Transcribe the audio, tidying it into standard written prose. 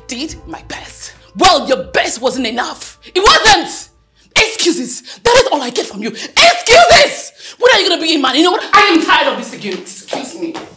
did my best. Well, your best wasn't enough. It wasn't! Excuses. That is all I get from you. Excuses! When are you gonna be a man? You know what? I am tired of this again. Excuse me.